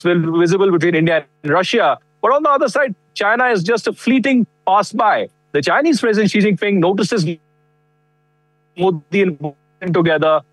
visible between India and Russia. But on the other side, China is just a fleeting pass by. The Chinese President Xi Jinping notices Modi and Putin together.